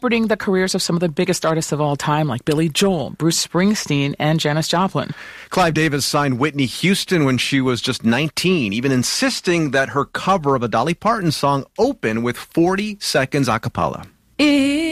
shepherding the careers of some of the biggest artists of all time, like Billy Joel, Bruce Springsteen, and Janis Joplin. Clive Davis signed Whitney Houston when she was just 19, even insisting that her cover of a Dolly Parton song open with 40 seconds a cappella.